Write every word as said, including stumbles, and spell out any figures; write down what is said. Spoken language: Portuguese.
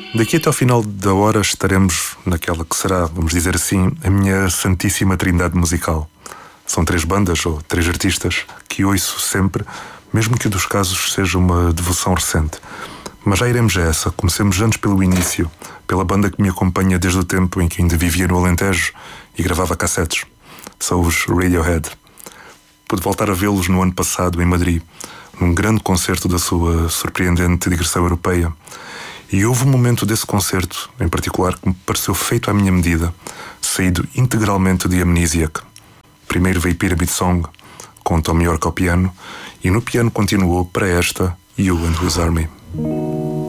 Daqui até ao final da hora estaremos naquela que será, vamos dizer assim, a minha santíssima trindade musical. São três bandas ou três artistas que ouço sempre, mesmo que o dos casos seja uma devoção recente. Mas já iremos a essa. Comecemos antes pelo início, pela banda que me acompanha desde o tempo em que ainda vivia no Alentejo e gravava cassetes. São os Radiohead. Pude voltar a vê-los no ano passado em Madrid, num grande concerto da sua surpreendente digressão europeia. E houve um momento desse concerto, em particular, que me pareceu feito à minha medida, saído integralmente de Amnesiac. Primeiro veio Pyramid Song, com Tom York ao piano, e no piano continuou para esta You and His Army.